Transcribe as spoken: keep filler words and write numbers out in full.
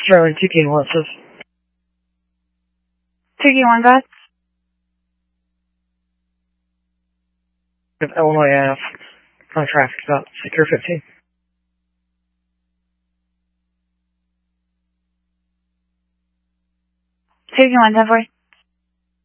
Charlie two K one, says. two K one, guys. Illinois Ave. On traffic, about Secure fifteen. two K one, ten four.